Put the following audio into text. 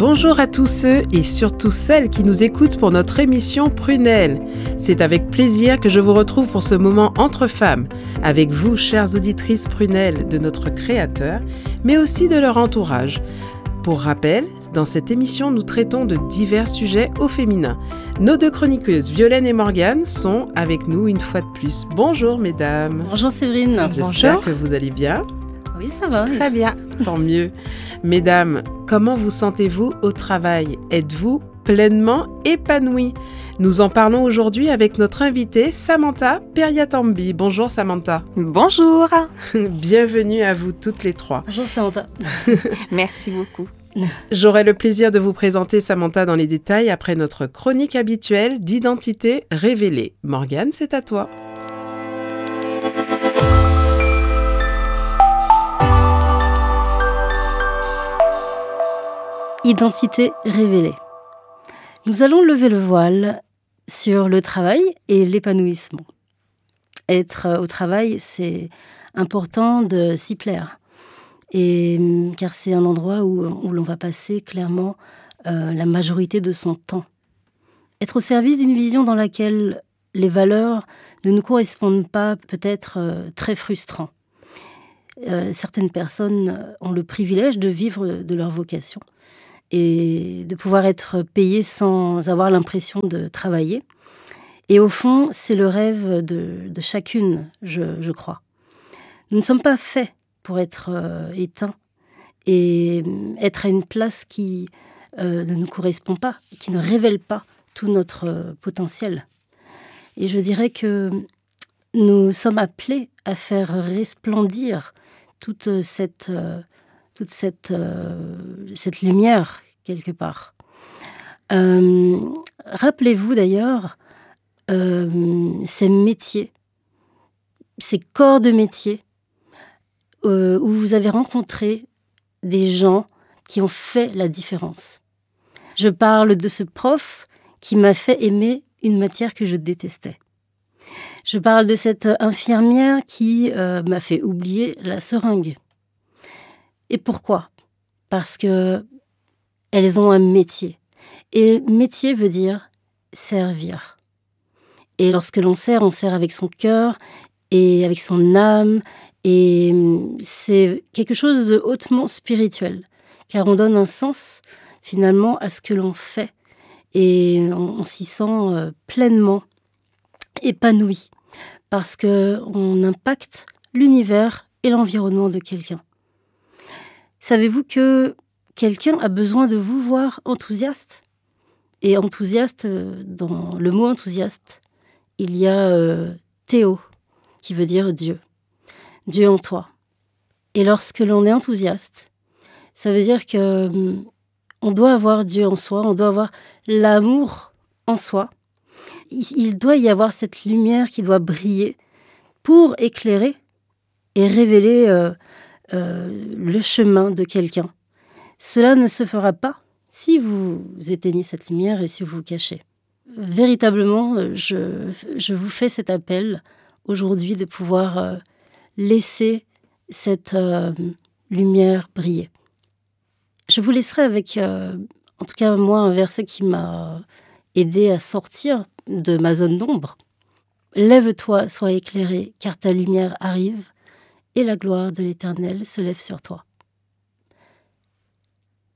Bonjour à tous ceux et surtout celles qui nous écoutent pour notre émission Prunelle. C'est avec plaisir que je vous retrouve pour ce moment entre femmes, avec vous, chères auditrices Prunelle, de notre créateur, mais aussi de leur entourage. Pour rappel, dans cette émission, nous traitons de divers sujets au féminin. Nos deux chroniqueuses, Violaine et Morgane, sont avec nous une fois de plus. Bonjour mesdames. Bonjour Séverine. J'espère que vous allez bien. Oui, ça va. Très bien. Tant mieux. Mesdames, comment vous sentez-vous au travail ? Êtes-vous pleinement épanouie ? Nous en parlons aujourd'hui avec notre invitée Samantha Periatambi. Bonjour Samantha. Bonjour. Bienvenue à vous toutes les trois. Bonjour Samantha. Merci beaucoup. J'aurai le plaisir de vous présenter Samantha dans les détails après notre chronique habituelle d'identité révélée. Morgane, c'est à toi. Identité révélée. Nous allons lever le voile sur le travail et l'épanouissement. Être au travail, c'est important de s'y plaire. Car c'est un endroit où l'on va passer clairement la majorité de son temps. Être au service d'une vision dans laquelle les valeurs ne nous correspondent pas peut être très frustrant. Certaines personnes ont le privilège de vivre de leur vocation et de pouvoir être payées sans avoir l'impression de travailler. Et au fond, c'est le rêve de chacune, je crois. Nous ne sommes pas faits pour être éteints et être à une place qui ne nous correspond pas, qui ne révèle pas tout notre potentiel. Et je dirais que nous sommes appelés à faire resplendir toute cette lumière, quelque part. Rappelez-vous d'ailleurs ces métiers, ces corps de métier où vous avez rencontré des gens qui ont fait la différence. Je parle de ce prof qui m'a fait aimer une matière que je détestais. Je parle de cette infirmière qui m'a fait oublier la seringue. Et pourquoi ? Parce que elles ont un métier. Et métier veut dire servir. Et lorsque l'on sert, on sert avec son cœur et avec son âme. Et c'est quelque chose de hautement spirituel. Car on donne un sens, finalement, à ce que l'on fait. Et on s'y sent pleinement épanoui. Parce qu'on impacte l'univers et l'environnement de quelqu'un. Savez-vous que quelqu'un a besoin de vous voir enthousiaste ? Et enthousiaste, dans le mot enthousiaste, il y a Théo, qui veut dire Dieu. Dieu en toi. Et lorsque l'on est enthousiaste, ça veut dire que on doit avoir Dieu en soi, on doit avoir l'amour en soi. Il doit y avoir cette lumière qui doit briller pour éclairer et révéler le chemin de quelqu'un. Cela ne se fera pas si vous éteignez cette lumière et si vous vous cachez. Véritablement, je vous fais cet appel aujourd'hui de pouvoir laisser cette lumière briller. Je vous laisserai avec, en tout cas moi, un verset qui m'a aidé à sortir de ma zone d'ombre. « Lève-toi, sois éclairé, car ta lumière arrive, et la gloire de l'Éternel se lève sur toi. »